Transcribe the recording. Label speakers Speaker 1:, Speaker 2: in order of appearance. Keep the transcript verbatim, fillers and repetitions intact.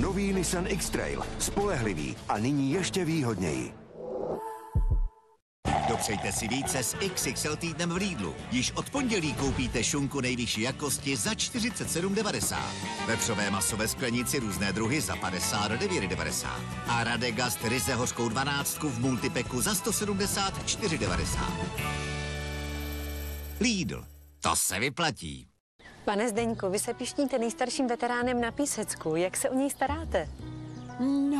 Speaker 1: Nový Nissan X-Trail. Spolehlivý a nyní ještě výhodněji.
Speaker 2: Dopřejte si více s X X L týdnem v Lidlu. Již od pondělí koupíte šunku nejvyšší jakosti za čtyřicet sedm devadesát. Vepřové maso ve sklenici různé druhy za padesát devět devadesát. A Radegast ryze hořkou dvanáctku v multipeku za sto sedmdesát čtyři devadesát. Lidl. To se vyplatí.
Speaker 3: Pane Zdeňku, vy se pišníte nejstarším veteránem na Písecku. Jak se o něj staráte?